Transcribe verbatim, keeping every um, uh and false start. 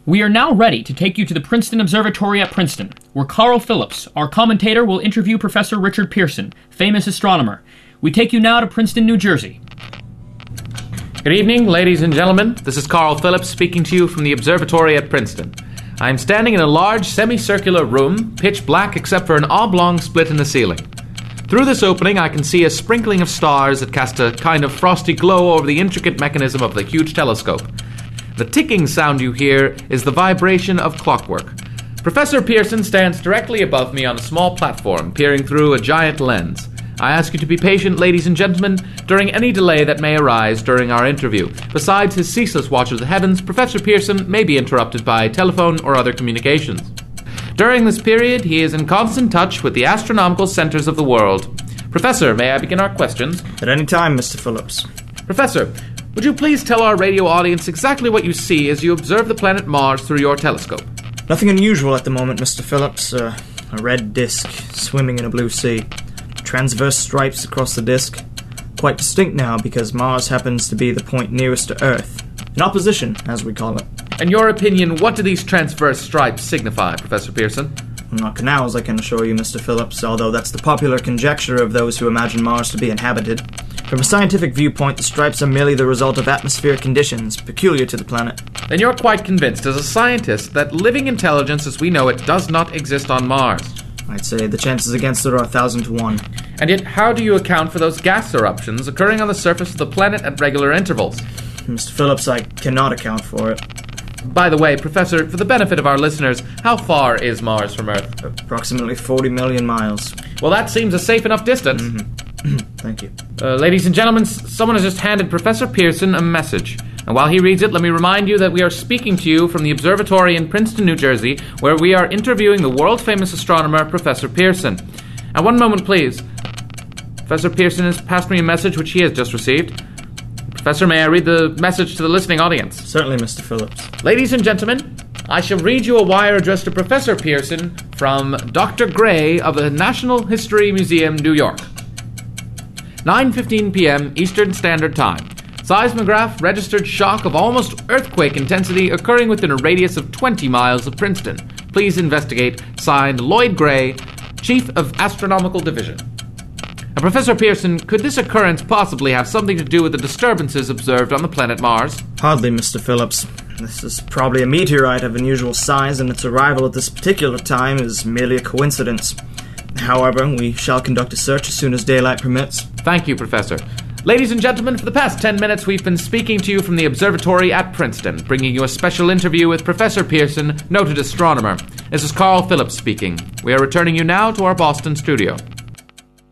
We are now ready to take you to the Princeton Observatory at Princeton, where Carl Phillips, our commentator, will interview Professor Richard Pearson, famous astronomer. We take you now to Princeton, New Jersey. Good evening, ladies and gentlemen. This is Carl Phillips speaking to you from the observatory at Princeton. I am standing in a large semicircular room, pitch black except for an oblong split in the ceiling. Through this opening, I can see a sprinkling of stars that cast a kind of frosty glow over the intricate mechanism of the huge telescope. The ticking sound you hear is the vibration of clockwork. Professor Pearson stands directly above me on a small platform, peering through a giant lens. I ask you to be patient, ladies and gentlemen, during any delay that may arise during our interview. Besides his ceaseless watch of the heavens, Professor Pearson may be interrupted by telephone or other communications. During this period, he is in constant touch with the astronomical centers of the world. Professor, may I begin our questions? At any time, Mister Phillips. Professor, would you please tell our radio audience exactly what you see as you observe the planet Mars through your telescope? Nothing unusual at the moment, Mister Phillips. Uh, a red disk swimming in a blue sea. Transverse stripes across the disk. Quite distinct now because Mars happens to be the point nearest to Earth. In opposition, as we call it. In your opinion, what do these transverse stripes signify, Professor Pearson? Not canals, I can assure you, Mister Phillips, although that's the popular conjecture of those who imagine Mars to be inhabited. From a scientific viewpoint, the stripes are merely the result of atmospheric conditions peculiar to the planet. Then you're quite convinced, as a scientist, that living intelligence as we know it does not exist on Mars. I'd say the chances against it are a thousand to one. And yet, how do you account for those gas eruptions occurring on the surface of the planet at regular intervals? Mister Phillips, I cannot account for it. By the way, Professor, for the benefit of our listeners, how far is Mars from Earth? Approximately forty million miles. Well, that seems a safe enough distance. Mm-hmm. Thank you. Uh, ladies and gentlemen, someone has just handed Professor Pearson a message. And while he reads it, let me remind you that we are speaking to you from the observatory in Princeton, New Jersey, where we are interviewing the world-famous astronomer, Professor Pearson. And one moment, please. Professor Pearson has passed me a message which he has just received. Professor, may I read the message to the listening audience? Certainly, Mister Phillips. Ladies and gentlemen, I shall read you a wire addressed to Professor Pearson from Doctor Gray of the National History Museum, New York. nine fifteen p.m. Eastern Standard Time. Seismograph registered shock of almost earthquake intensity occurring within a radius of twenty miles of Princeton. Please investigate. Signed, Lloyd Gray, Chief of Astronomical Division. Now, Professor Pearson, could this occurrence possibly have something to do with the disturbances observed on the planet Mars? Hardly, Mister Phillips. This is probably a meteorite of unusual size, and its arrival at this particular time is merely a coincidence. However, we shall conduct a search as soon as daylight permits. Thank you, Professor. Ladies and gentlemen, for the past ten minutes we've been speaking to you from the observatory at Princeton, bringing you a special interview with Professor Pearson, noted astronomer. This is Carl Phillips speaking. We are returning you now to our Boston studio.